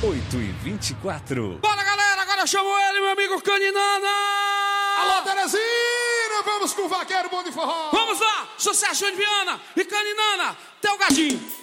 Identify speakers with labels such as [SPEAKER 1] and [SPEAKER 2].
[SPEAKER 1] 8h24.
[SPEAKER 2] Bora, galera, agora eu chamo ele, meu amigo Caninana.
[SPEAKER 3] Alô, Terezinha, vamos com o vaqueiro bom de forró.
[SPEAKER 2] Vamos lá, sucesso de Viana e Caninana, Teu Gadinho.